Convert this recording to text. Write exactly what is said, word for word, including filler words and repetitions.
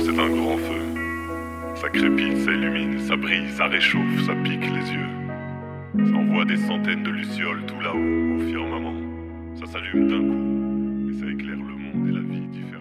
c'est un grand feu. Ça crépite, ça illumine, ça brille, ça réchauffe, ça pique les yeux. Ça envoie des centaines de lucioles tout là-haut, au firmament. Ça s'allume d'un coup, et ça éclaire le monde et la vie différemment.